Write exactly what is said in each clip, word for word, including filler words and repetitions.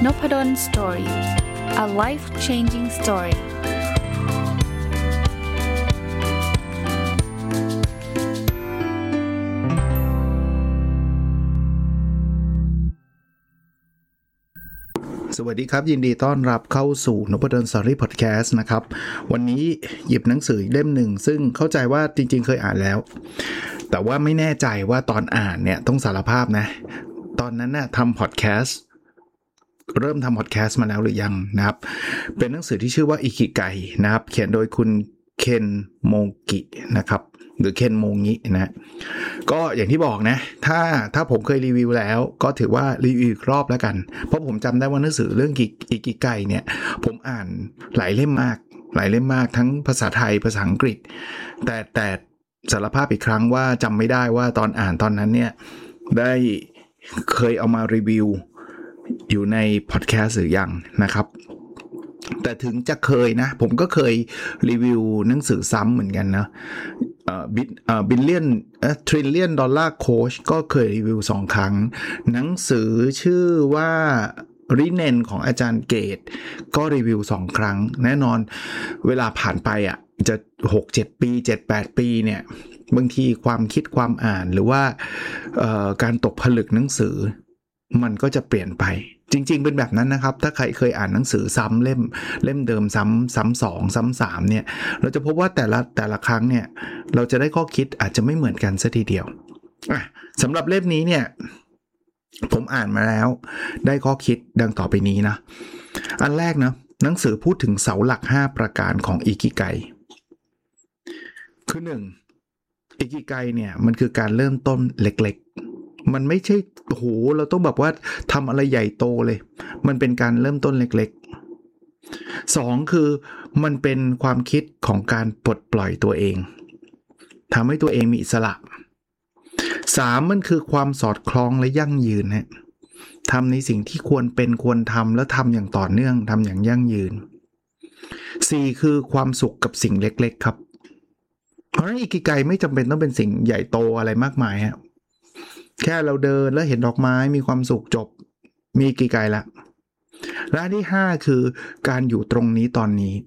Noppadan Story. A life-changing story. สวัสดีครับยินดีต้อนรับเข้าสู่ Noppadan Story Podcast นะครับวันนี้หยิบหนังสือเล่มหนึ่งซึ่งเข้าใจว่าจริงๆเคยอ่านแล้วแต่ว่าไม่แน่ใจว่าตอนอ่านเนี่ยต้องสารภาพนะตอนนั้นน่ะทำพอดแคสต์เริ่มทำพอดแคสต์มาแล้วหรือยังนะครับเป็นหนังสือที่ชื่อว่าอิคิไกนะครับเขียนโดยคุณเคนโมกินะครับหรือเคนโมงินะก็อย่างที่บอกนะถ้าถ้าผมเคยรีวิวแล้วก็ถือว่ารีวิวอีกรอบแล้วกันเพราะผมจำได้ว่าหนังสือเรื่องอิคิไกเนี่ยผมอ่านหลายเล่มมากหลายเล่มมากทั้งภาษาไทยภาษาอังกฤษแต่แต่สารภาพอีกครั้งว่าจำไม่ได้ว่าตอนอ่านตอนนั้นเนี่ยได้เคยเอามารีวิวอยู่ในพอดแคสต์หรือยังนะครับแต่ถึงจะเคยนะผมก็เคยรีวิวหนังสือซ้ำเหมือนกันนะเอ่อบิลเอ่อบิลเลียนเอ่อทริลเลียนดอลลาร์โค้ชก็เคยรีวิวสองครั้งหนังสือชื่อว่าริเนนของอาจารย์เกตก็รีวิวสองครั้งแน่นอนเวลาผ่านไปอ่ะจะ หกเจ็ด ปี เจ็ดแปด ปีเนี่ยบางทีความคิดความอ่านหรือว่าเอ่อการตกผลึกหนังสือมันก็จะเปลี่ยนไปจริงๆเป็นแบบนั้นนะครับถ้าใครเคยอ่านหนังสือซ้ำเล่มเล่มเดิมซ้ำซ้ำสองซ้ำสามเนี่ยเราจะพบว่าแต่ละแต่ละครั้งเนี่ยเราจะได้ข้อคิดอาจจะไม่เหมือนกันซะทีเดียวอ่ะสำหรับเล่มนี้เนี่ยผมอ่านมาแล้วได้ข้อคิดดังต่อไปนี้นะอันแรกนะหนังสือพูดถึงเสาหลักห้าประการของอิคิไกคือหนึ่งอิคิไกเนี่ยมันคือการเริ่มต้นเล็กๆมันไม่ใช่โหเราต้องแบบว่าทำอะไรใหญ่โตเลยมันเป็นการเริ่มต้นเล็กๆสองคือมันเป็นความคิดของการปลดปล่อยตัวเองทำให้ตัวเองมีอิสระสามมันคือความสอดคล้องและยั่งยืนฮะทำในสิ่งที่ควรเป็นควรทำแล้วทำอย่างต่อเนื่องทำอย่างยั่งยืนสี่คือความสุขกับสิ่งเล็กๆครับเพราะฉะนั้นอิคิไกไม่จำเป็นต้องเป็นสิ่งใหญ่โตอะไรมากมายฮะแค่เราเดินแล้วเห็นดอกไม้มีความสุขจบมีอิคิไกละและที่ห้าคือการอยู่ตรงนี้ตอนนี้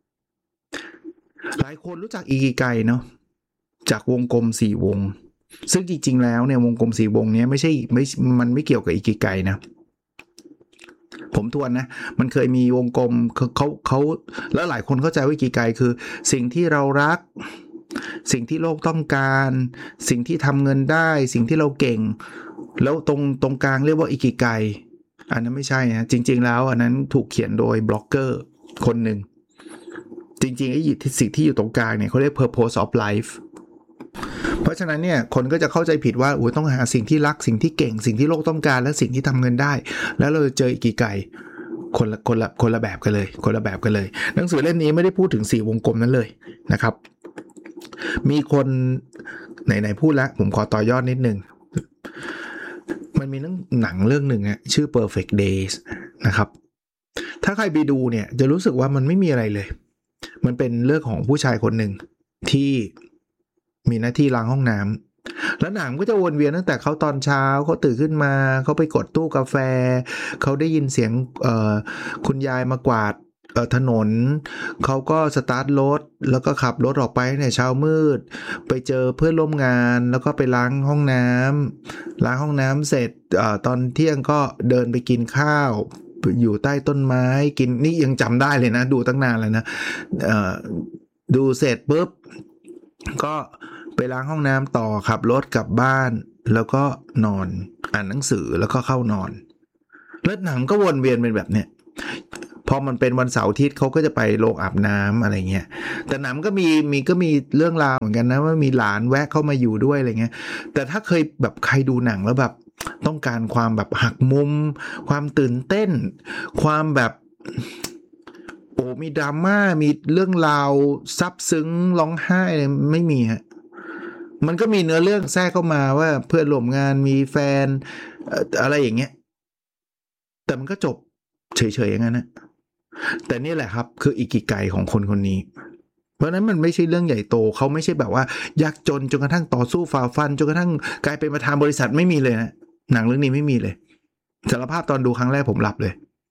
หลายคนรู้จักอิคิไกเนาะจากวงกลมสี่วงซึ่งจริงๆแล้วเนี่ยวงกลมสี่วงนี้ไม่ใช่ไม่มันไม่เกี่ยวกับอิคิไกนะผมทวนนะมันเคยมีวงกลมเขาเขาแล้วหลายคนเข้าใจว่าอิคิไกคือสิ่งที่เรารักสิ่งที่โลกต้องการสิ่งที่ทำเงินได้สิ่งที่เราเก่งแล้วตรงตรงกลางเรียกว่าอิคิไกอันนั้นไม่ใช่นะจริงๆแล้วอันนั้นถูกเขียนโดยบล็อกเกอร์คนหนึ่งจริงๆไอ้สิ่งที่อยู่ตรงกลางเนี่ยเขาเรียก purpose of life เพราะฉะนั้นเนี่ยคนก็จะเข้าใจผิดว่าโอ้ยต้องหาสิ่งที่รักสิ่งที่เก่งสิ่งที่โลกต้องการและสิ่งที่ทำเงินได้แล้วเราเจออิคิไกคนละคนละคนละแบบกันเลยคนละแบบกันเลยหนังสือเล่มนี้ไม่ได้พูดถึงสี่วงกลมนั้นเลยนะครับมีคนไหนๆพูดแล้วผมขอต่อยอดนิดนึงมันมีหนังเรื่องหนึ่งอะชื่อ Perfect Days นะครับถ้าใครไปดูเนี่ยจะรู้สึกว่ามันไม่มีอะไรเลยมันเป็นเรื่องของผู้ชายคนหนึ่งที่มีหน้าที่ล้างห้องน้ำแล้วหนังก็จะวนเวียนตั้งแต่เขาตอนเช้าเขาตื่นขึ้นมาเขาไปกดตู้กาแฟเขาได้ยินเสียงเอ่อคุณยายมากวาดเอ่อถนนเขาก็สตาร์ทรถแล้วก็ขับรถออกไปในเช้ามืดไปเจอเพื่อนร่วมงานแล้วก็ไปล้างห้องน้ำล้างห้องน้ำเสร็จเอ่อตอนเที่ยงก็เดินไปกินข้าวอยู่ใต้ต้นไม้กินนี่ยังจำได้เลยนะดูตั้งนานแล้วนะเอ่อดูเสร็จปุ๊บก็ไปล้างห้องน้ำต่อขับรถกลับบ้านแล้วก็นอนอ่านหนังสือแล้วก็เข้านอนแล้วหนังก็วนเวียนเป็นแบบเนี้ยพอมันเป็นวันเสาร์อาทิตย์เขาก็จะไปโรงอาบน้ำอะไรเงี้ยแต่หนังก็มีมีก็มีเรื่องราวเหมือนกันนะว่ามีหลานแวะเข้ามาอยู่ด้วยอะไรเงี้ยแต่ถ้าเคยแบบใครดูหนังแล้วแบบต้องการความแบบหักมุมความตื่นเต้นความแบบโอ้มีดราม่ามีเรื่องราวซับซึ้งร้องไห้อะไรไม่มีฮะมันก็มีเนื้อเรื่องแทรกเข้ามาว่าเพื่อนร่วมงานมีแฟนอะไรอย่างเงี้ยแต่มันก็จบเฉยๆอย่างนั้นนะแต่นี่แหละครับคืออิคิไกของคนคนนี้เพราะนั้นมันไม่ใช่เรื่องใหญ่โตเขาไม่ใช่แบบว่ายากจนจนกระทั่งต่อสู้ฝ่าฟันจนกระทั่งกลายเป็นประธานบริษัทไม่มีเลยนะหนังเรื่องนี้ไม่มีเลยสารภาพตอนดูครั้งแรกผมหลับเลย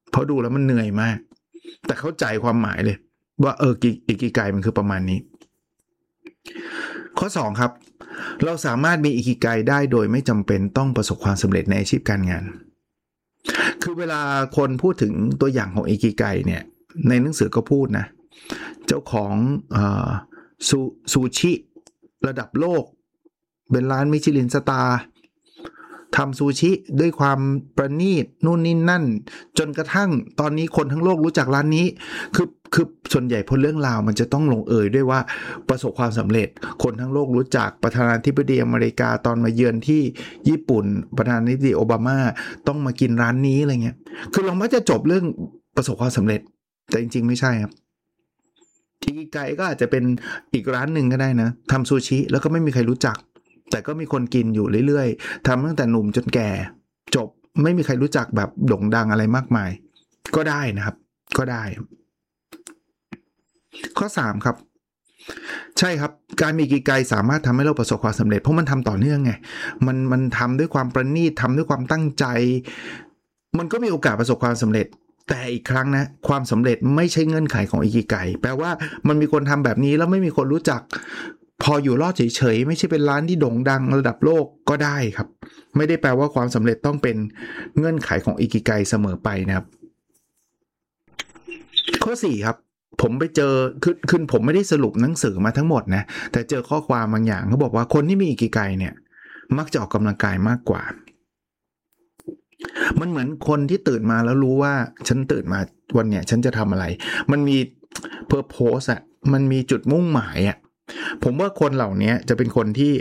เพราะดูแล้วมันเหนื่อยมากแต่เข้าใจความหมายเลยว่าเอออิกิไกมันคือประมาณนี้ข้อสองครับเราสามารถมีอิกิไกได้โดยไม่จำเป็นต้องประสบความสำเร็จในอาชีพการงานคือเวลาคนพูดถึงตัวอย่างของอิกิไกเนี่ยในหนังสือก็พูดนะเจ้าของเอ่อซูซูชิระดับโลกเป็นร้านมิชลินสตาร์ทำซูชิด้วยความประณีตนู่นนี่นั่นจนกระทั่งตอนนี้คนทั้งโลกรู้จักร้านนี้คือคือส่วนใหญ่พอเรื่องราวมันจะต้องลงเอยด้วยว่าประสบความสำเร็จคนทั้งโลกรู้จักประธานาธิบดีอเมริกาตอนมาเยือนที่ญี่ปุ่นประธานาธิบดีโอบามาต้องมากินร้านนี้อะไรเงี้ยคือเรามักจะจบเรื่องประสบความสำเร็จแต่จริงๆไม่ใช่ครับอิกิไกก็อาจจะเป็นอีกร้านหนึ่งก็ได้นะทำซูชิแล้วก็ไม่มีใครรู้จักแต่ก็มีคนกินอยู่เรื่อยๆทำตั้งแต่หนุ่มจนแก่จบไม่มีใครรู้จักแบบโด่งดังอะไรมากมายก็ได้นะครับก็ได้ข้อสามครับใช่ครับการมีอิกิไกสามารถทำให้เราประสบความสำเร็จเพราะมันทำต่อเนื่องไงมันมันทำด้วยความประณีตทำด้วยความตั้งใจมันก็มีโอกาสประสบความสำเร็จแต่อีกครั้งนะความสำเร็จไม่ใช่เงื่อนไขของอิกิไกแปลว่ามันมีคนทำแบบนี้แล้วไม่มีคนรู้จักพออยู่รอดเฉยๆไม่ใช่เป็นร้านที่โด่งดังระดับโลกก็ได้ครับไม่ได้แปลว่าความสำเร็จต้องเป็นเงื่อนไขของอิกิไกเสมอไปนะครับข้อสี่ครับผมไปเจอคือคือผมไม่ได้สรุปหนังสือมาทั้งหมดนะแต่เจอข้อความบางอย่างเขาบอกว่าคนที่มีอิกิไกเนี่ยมักจะออกกำลังกายมากกว่ามันเหมือนคนที่ตื่นมาแล้วรู้ว่าฉันตื่นมาวันเนี้ยฉันจะทำอะไรมันมี purpose อ่ะมันมีจุดมุ่งหมายอ่ะผมว่าคนเหล่านี้จะเป็นคนที่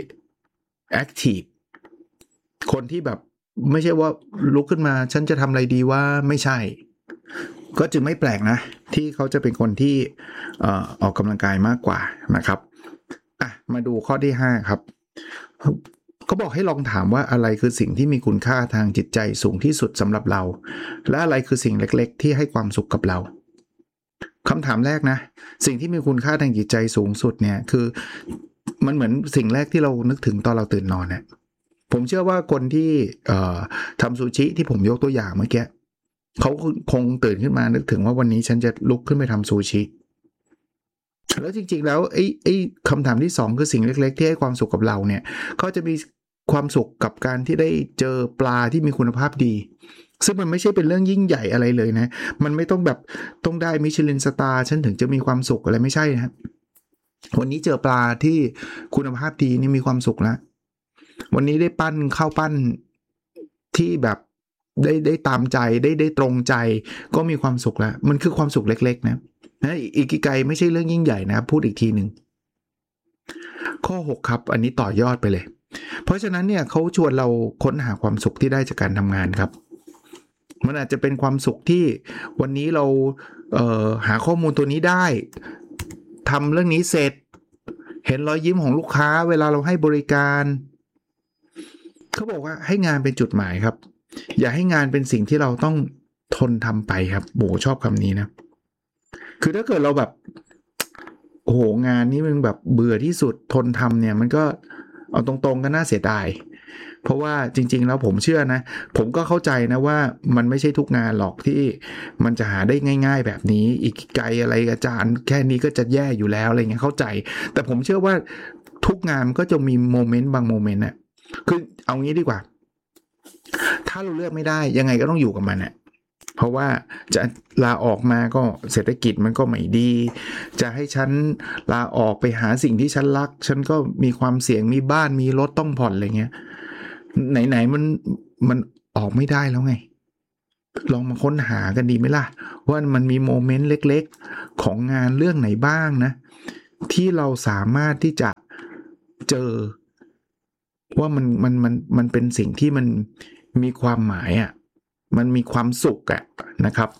active คนที่แบบไม่ใช่ว่าลุกขึ้นมาฉันจะทำอะไรดีว่าไม่ใช่ก็จึงไม่แปลกนะที่เขาจะเป็นคนที่เอ่อออกกำลังกายมากกว่านะครับอ่ะมาดูข้อที่ห้าครับเขาบอกให้ลองถามว่าอะไรคือสิ่งที่มีคุณค่าทางจิตใจสูงที่สุดสำหรับเราและอะไรคือสิ่งเล็กๆที่ให้ความสุขกับเราคำถามแรกนะสิ่งที่มีคุณค่าทางจิตใจสูงสุดเนี่ยคือมันเหมือนสิ่งแรกที่เรานึกถึงตอนเราตื่นนอนเนี่ยผมเชื่อว่าคนที่เอ่อทำซูชิที่ผมยกตัวอย่างเมื่อกี้เขาคงตื่นขึ้นมานึกถึงว่าวันนี้ฉันจะลุกขึ้นไปทำซูชิแล้วจริงๆแล้วไอ้ไอ้คำถามที่สองคือสิ่งเล็กๆที่ให้ความสุขกับเราเนี่ยเขาจะมีความสุขกับการที่ได้เจอปลาที่มีคุณภาพดีซึ่งมันไม่ใช่เป็นเรื่องยิ่งใหญ่อะไรเลยนะมันไม่ต้องแบบต้องได้มิชลินสตาร์ฉันถึงจะมีความสุขอะไรไม่ใช่นะวันนี้เจอปลาที่คุณภาพดีนี่มีความสุขแล้ววันนี้ได้ปั้นข้าวปั้นที่แบบได้ได้ตามใจได้ได้ตรงใจก็มีความสุขแล้วมันคือความสุขเล็กๆนะนะอิกิไกไม่ใช่เรื่องยิ่งใหญ่นะพูดอีกทีหนึ่งข้อหกครับอันนี้ต่อยอดไปเลยเพราะฉะนั้นเนี่ยเขาชวนเราค้นหาความสุขที่ได้จากการทำงานครับมันอาจจะเป็นความสุขที่วันนี้เราเอ่อหาข้อมูลตัวนี้ได้ทำเรื่องนี้เสร็จเห็นรอยยิ้มของลูกค้าเวลาเราให้บริการเขาบอกว่าให้งานเป็นจุดหมายครับอย่าให้งานเป็นสิ่งที่เราต้องทนทำไปครับโหชอบคำนี้นะคือถ้าเกิดเราแบบโอ้โหงานนี้มันแบบเบื่อที่สุดทนทำเนี่ยมันก็เอาตรงๆก็น่าเสียดายเพราะว่าจริงๆแล้วผมเชื่อนะผมก็เข้าใจนะว่ามันไม่ใช่ทุกงานหรอกที่มันจะหาได้ง่ายๆแบบนี้อีกไกลอะไรอาจารย์แค่นี้ก็จะแย่อยู่แล้วอะไรเงี้ยเข้าใจแต่ผมเชื่อว่าทุกงานก็จะมีโมเมนต์บางโมเมนต์น่ะคือเอางี้ดีกว่าถ้าเราเลือกไม่ได้ยังไงก็ต้องอยู่กับมันน่ะเพราะว่าจะลาออกมาก็เศรษฐกิจมันก็ไม่ดีจะให้ฉันลาออกไปหาสิ่งที่ฉันรักฉันก็มีความเสี่ยงมีบ้านมีรถต้องผ่อนอะไรเงี้ยไหนๆมันมันออกไม่ได้แล้วไงลองมาค้นหากันดีไหมล่ะว่ามันมีโมเมนต์เล็กๆของงานเรื่องไหนบ้างนะที่เราสามารถที่จะเจอว่ามันมันมันมันเป็นสิ่งที่มันมีความหมายอ่ะมันมีความสุขอะนะครับ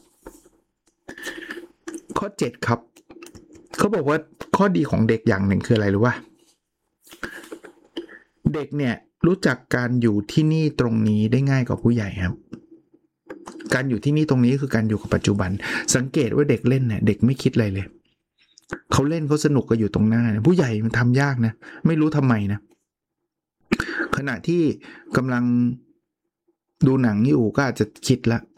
ข้อเจ็ดครับเขาบอกว่าข้อดีของเด็กอย่างหนึ่งคืออะไรรู้ป่ะเด็กเนี่ยรู้จักการอยู่ที่นี่ตรงนี้ได้ง่ายกว่าผู้ใหญ่ครับการอยู่ที่นี่ตรงนี้คือการอยู่กับปัจจุบันสังเกตว่าเด็กเล่นเนี่ยเด็กไม่คิดอะไรเลยเขาเล่นเขาสนุกก็อยู่ตรงหน้าเนี่ยผู้ใหญ่มันทำยากนะไม่รู้ทำไมนะขณะที่กำลังดูหนังอยู่ก็อาจจะคิดละพ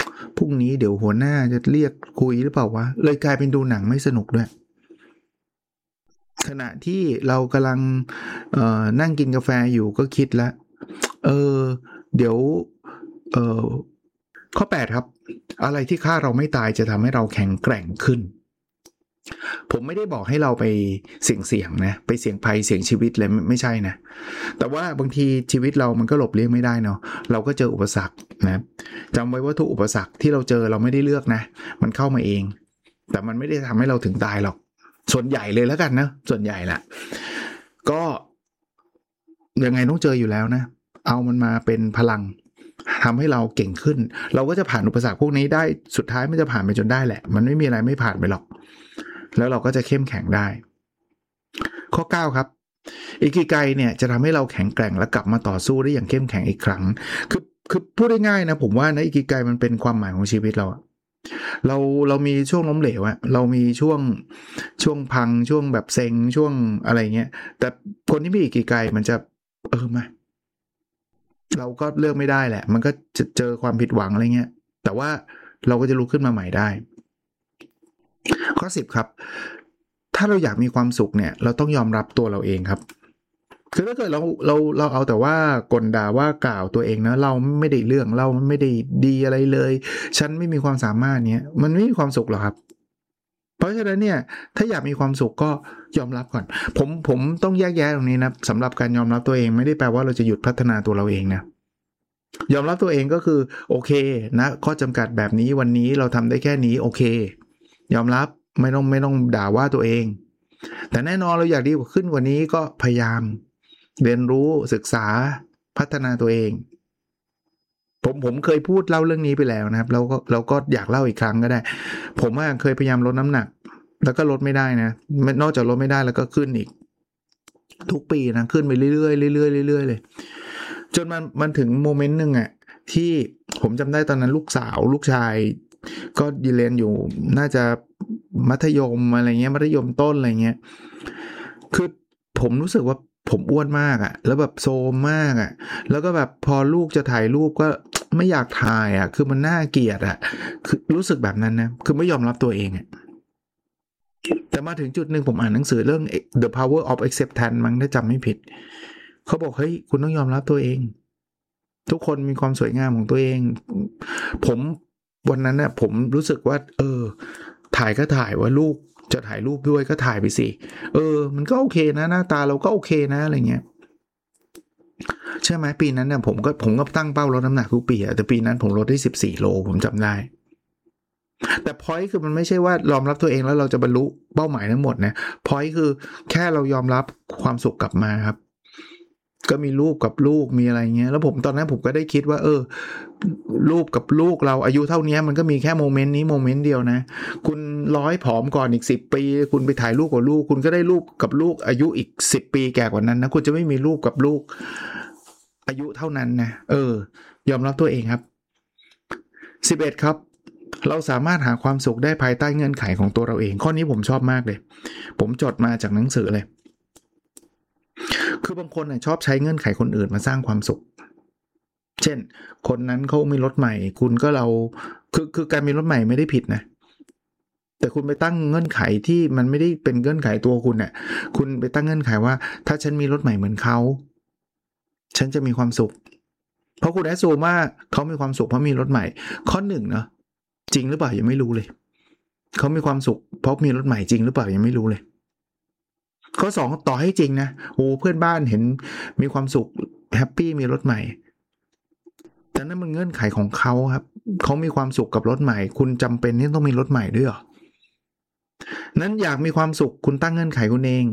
รุ่งนี้เดี๋ยวหัวหน้าจะเรียกคุยหรือเปล่าวะเลยกลายเป็นดูหนังไม่สนุกด้วยขณะที่เรากำลังเอ่อนั่งกินกาแฟอยู่ก็คิดแล้วเออเดี๋ยวเอ่อข้อแปดครับอะไรที่ฆ่าเราไม่ตายจะทำให้เราแข็งแกร่งขึ้นผมไม่ได้บอกให้เราไปเสี่ยงเสี่ยงนะไปเสี่ยงภัยเสี่ยงชีวิตเลยไม่ใช่นะแต่ว่าบางทีชีวิตเรามันก็หลบเลี่ยงไม่ได้เนาะเราก็เจออุปสรรคนะจำไว้ว่าทุกอุปสรรคที่เราเจอเราไม่ได้เลือกนะมันเข้ามาเองแต่มันไม่ได้ทำให้เราถึงตายหรอกส่วนใหญ่เลยแล้วกันนะส่วนใหญ่แหละก็ยังไงต้องเจออยู่แล้วนะเอามันมาเป็นพลังทำให้เราเก่งขึ้นเราก็จะผ่านอุปสรรคพวกนี้ได้สุดท้ายมันจะผ่านไปจนได้แหละมันไม่มีอะไรไม่ผ่านไปหรอกแล้วเราก็จะเข้มแข็งได้ข้อเก้าครับอิกิไกเนี่ยจะทำให้เราแข็งแกร่งและกลับมาต่อสู้ได้อย่างเข้มแข็งอีกครั้งคือคือพูดได้ง่ายนะผมว่านะอิกิไกมันเป็นความหมายของชีวิตเราเราเรามีช่วงล้มเหลวอะเรามีช่วงช่วงพังช่วงแบบเซ็งช่วงอะไรเงี้ยแต่คนที่มีอิกิไกมันจะเออมาเราก็เลือกไม่ได้แหละมันก็จะเจอความผิดหวังอะไรเงี้ยแต่ว่าเราก็จะลุกขึ้นมาใหม่ได้ข้อสิบครับถ้าเราอยากมีความสุขเนี่ยเราต้องยอมรับตัวเราเองครับคือถ้าเกิดเราเราเราเอาแต่ว่ากลด่าว่ากล่าวตัวเองนะเราไม่ได้เรื่องเราไม่ได้ดีอะไรเลยฉันไม่มีความสามารถเนี้ยมันไม่มีความสุขหรอกครับเพราะฉะนั้นเนี่ยถ้าอยากมีความสุขก็ยอมรับก่อนผมผมต้องแยกแยะตรงนี้นะสำหรับการยอมรับตัวเองไม่ได้แปลว่าเราจะหยุดพัฒนาตัวเราเองนะยอมรับตัวเองก็คือโอเคนะข้อจำกัดแบบนี้วันนี้เราทำได้แค่นี้โอเคยอมรับไม่ต้องไม่ต้องด่าว่าตัวเองแต่แน่นอนเราอยากดีกว่าขึ้นกว่านี้ก็พยายามเรียนรู้ศึกษาพัฒนาตัวเองผมผมเคยพูดเล่าเรื่องนี้ไปแล้วนะครับแล้วก็เราก็อยากเล่าอีกครั้งก็ได้ผมว่าเคยพยายามลดน้ำหนักแล้วก็ลดไม่ได้นะนอกจากลดไม่ได้แล้วก็ขึ้นอีกทุกปีนะขึ้นไปเรื่อยๆเรื่อยๆเรื่อยๆเลยจนมันมันถึงโมเมนต์นึงอ่ะที่ผมจำได้ตอนนั้นลูกสาวลูกชายก็เรียนอยู่น่าจะมัธยมอะไรเงี้ยมัธยมต้นอะไรเงี้ยคือผมรู้สึกว่าผมอ้วนมากอ่ะแล้วแบบโซมมากอ่ะแล้วก็แบบพอลูกจะถ่ายรูปก็ไม่อยากถ่ายอ่ะคือมันน่าเกลียดอ่ะคือรู้สึกแบบนั้นนะคือไม่ยอมรับตัวเองอ่ะแต่มาถึงจุดหนึ่งผมอ่านหนังสือเรื่อง The Power of Acceptance มั้งถ้าจำไม่ผิดเขาบอกเฮ้ยคุณต้องยอมรับตัวเองทุกคนมีความสวยงามของตัวเองผมวันนั้นน่ะผมรู้สึกว่าเออถ่ายก็ถ่ายว่าลูกจะถ่ายรูปด้วยก็ถ่ายไปสิเออมันก็โอเคนะหน้าตาเราก็โอเคนะอะไรเงี้ยใช่ไหมปีนั้นเนี่ยผมก็ผมก็ตั้งเป้าลดน้ำหนักทุกปีอะแต่ปีนั้นผมลดได้สิบสี่โลผมจำได้แต่พอยต์คือมันไม่ใช่ว่ายอมรับตัวเองแล้วเราจะบรรลุเป้าหมายทั้งหมดนะพอยต์คือแค่เรายอมรับความสุขกลับมาครับก็มีรูปกับลูกมีอะไรเงี้ยแล้วผมตอนนั้นผมก็ได้คิดว่าเออรูปกับลูกเราอายุเท่านี้มันก็มีแค่โมเมนต์นี้โมเมนต์เดียวนะคุณร้อยผอมก่อนอีกสิบปีคุณไปถ่ายรูปกับลูกคุณก็ได้รูปกับลูกอายุอีกสิบปีแก่กว่านั้นนะคุณจะไม่มีรูปกับลูกอายุเท่านั้นนะเออยอมรับตัวเองครับสิบเอ็ดครับเราสามารถหาความสุขได้ภายใต้เงื่อนไขของตัวเราเองข้อนี้ผมชอบมากเลยผมจดมาจากหนังสือเลยคือบางคนชอบใช้เงื่อนไขคนอื่นมาสร้างความสุขเช่นคนนั้นเขามีรถใหม่คุณก็เราคือคือการมีรถใหม่ไม่ได้ผิดนะแต่คุณไปตั้งเงื่อนไขที่มันไม่ได้เป็นเงื่อนไขตัวคุณเนี่ยคุณไปตั้งเงื่อนไขว่าถ้าฉันมีรถใหม่เหมือนเขาฉันจะมีความสุขเพราะคุณแอสซูมว่าเขามีความสุขเพราะมีรถใหม่ข้อหนึ่งเนาะจริงหรือเปล่ายังไม่รู้เลยเขามีความสุขเพราะมีรถใหม่จริงหรือเปล่ายังไม่รู้เลยข้อสองต่อให้จริงนะโอ้เพื่อนบ้านเห็นมีความสุขแฮปปี้มีรถใหม่แต่นั่นมันเงื่อนไขของเขาครับเขามีความสุขกับรถใหม่คุณจำเป็นที่ต้องมีรถใหม่ด้วยเหรอนั้นอยากมีความสุขคุณตั้งเงื่อนไขคุณเอง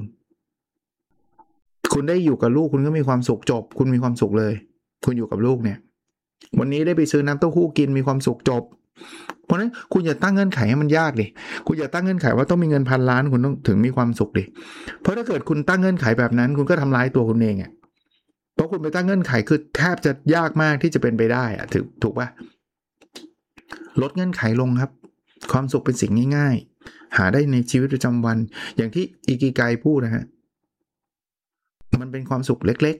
คุณได้อยู่กับลูกคุณก็มีความสุขจบคุณมีความสุขเลยคุณอยู่กับลูกเนี่ยวันนี้ได้ไปซื้อน้ำเต้าหู้กินมีความสุขจบเพราะนั้นคุณอย่าตั้งเงื่อนไขให้มันยากดิคุณอย่าตั้งเงื่อนไขว่าต้องมีเงินพันล้านคุณต้องถึงมีความสุขดิเพราะถ้าเกิดคุณตั้งเงื่อนไขแบบนั้นคุณก็ทำร้ายตัวคุณเองอ่ะเพราะคุณไปตั้งเงื่อนไขคือแทบจะยากมากที่จะเป็นไปได้อ่ะถูกถูกป่ะลดเงื่อนไขลงครับความสุขเป็นสิ่งง่ายๆหาได้ในชีวิตประจำวันอย่างที่อิกิไกพูดนะฮะมันเป็นความสุขเล็กๆ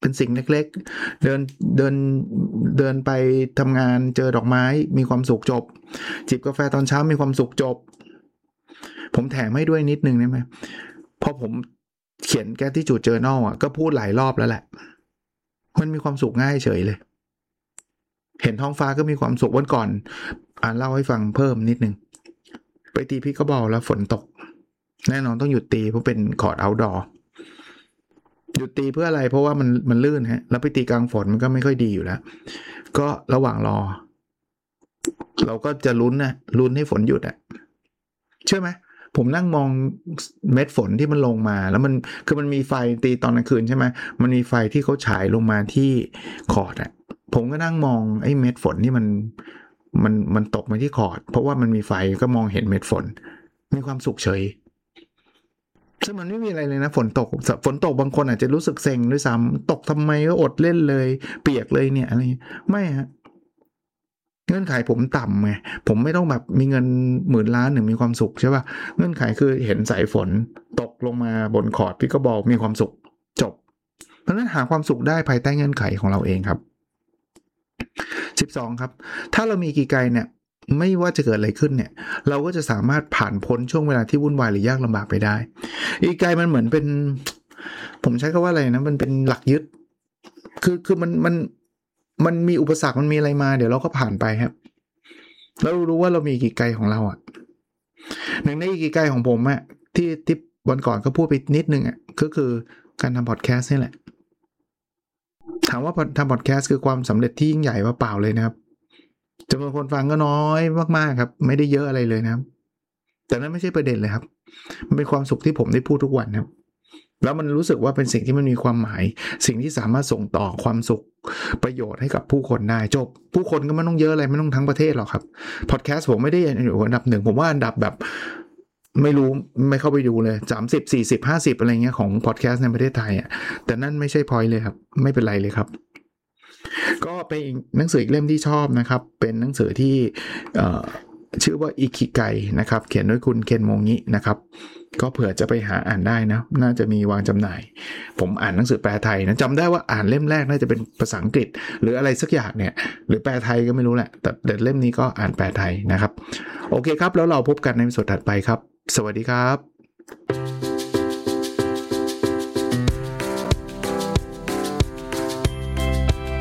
เป็นสิ่งเล็กๆเดินเดินเดินไปทำงานเจอดอกไม้มีความสุขจบจิบกาแฟตอนเช้ามีความสุขจบผมแถมให้ด้วยนิดนึงได้ไหมพอผมเขียนแกที่จูดเจอร์นอลอ่ะก็พูดหลายรอบแล้วแหละมันมีความสุขง่ายเฉยเลยเห็นท้องฟ้าก็มีความสุขวันก่อนอ่านเล่าให้ฟังเพิ่มนิดนึงไปตีพิกเกิลบอลแล้วฝนตกแน่นอนต้องหยุดตีเพราะเป็นคอร์ตเอาท์ดอร์หยุดตีเพื่ออะไรเพราะว่ามันมันลื่นฮะแล้วไปตีกลางฝนมันก็ไม่ค่อยดีอยู่แล้วก็ระหว่างรอเราก็จะลุ้นนะลุ้นให้ฝนหยุดอ่ะเชื่อไหมผมนั่งมองเม็ดฝนที่มันลงมาแล้วมันคือมันมีไฟตีตอนกลางคืนใช่ไหมมันมีไฟที่เขาฉายลงมาที่คอร์ตอ่ะผมก็นั่งมองไอ้เม็ดฝนที่มันมันมันตกมาที่คอร์ตเพราะว่ามันมีไฟก็มองเห็นเม็ดฝนมีความสุขเฉยซึ่งมันไม่มีอะไรเลยนะฝนตกฝนตกบางคนอาจจะรู้สึกเซ็งด้วยซ้ำตกทำไมก็อดเล่นเลยเปียกเลยเนี่ยอะไรไม่ฮะเงื่อนไขผมต่ำไงผมไม่ต้องแบบมีเงินหมื่นล้านหนึ่งมีความสุขใช่ป่ะเงื่อนไขคือเห็นสายฝนตกลงมาบนคอร์ตพิกเกิลบอลมีความสุขจบเพราะฉะนั้นหาความสุขได้ภายใต้เงื่อนไขของเราเองครับสิบสองครับถ้าเรามีกีไกเนี่ยไม่ว่าจะเกิดอะไรขึ้นเนี่ยเราก็จะสามารถผ่านพ้นช่วงเวลาที่วุ่นวายหรือยากลำบากไปได้กีไกมันเหมือนเป็นผมใช้คำว่าอะไรนะมันเป็นหลักยึดคือคือมันมันมันมีอุปสรรคมันมีอะไรมาเดี๋ยวเราก็ผ่านไปครับแล้วรู้ว่าเรามีกีไกของเราอ่ะหนึ่งในกีไกของผมอ่ะที่ที่วันก่อนก็พูดไปนิดนึงอ่ะก็คือการทำพอดแคสต์นี่แหละถามว่าทำพอดแคสต์คือความสำเร็จที่ยิ่งใหญ่ว่าเปล่าเลยนะครับจำนวนคนฟังก็น้อยมากๆครับไม่ได้เยอะอะไรเลยนะครับแต่นั้นไม่ใช่ประเด็นเลยครับมันเป็นความสุขที่ผมได้พูดทุกวันครับแล้วมันรู้สึกว่าเป็นสิ่งที่มันมีความหมายสิ่งที่สามารถส่งต่อความสุขประโยชน์ให้กับผู้คนได้จบผู้คนก็ไม่ต้องเยอะอะไรไม่ต้องทั้งประเทศหรอกครับพอดแคสต์ผมไม่ได้อยู่อันดับหนึ่งผมว่าอันดับแบบไม่รู้ไม่เข้าไปดูเลยสามสิบ สี่สิบ ห้าสิบอะไรเงี้ยของพอดแคสต์ในประเทศไทยอ่ะแต่นั่นไม่ใช่พอยต์เลยครับไม่เป็นไรเลยครับก็เป็นหนังสืออีกเล่มที่ชอบนะครับเป็นหนังสือที่ชื่อว่าอิคิไกนะครับเขียนโดยคุณเคนโมงินะครับก็เผื่อจะไปหาอ่านได้นะน่าจะมีวางจำหน่ายผมอ่านหนังสือแปลไทยนะจำได้ว่าอ่านเล่มแรกน่าจะเป็นภาษาอังกฤษหรืออะไรสักอย่างเนี่ยหรือแปลไทยก็ไม่รู้แหละแต่เล่มนี้ก็อ่านแปลไทยนะครับโอเคครับแล้วเราพบกันในตอนถัดไปครับสวัสดีครับ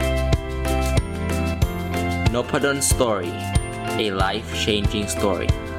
Nopadon Story, a life-changing story.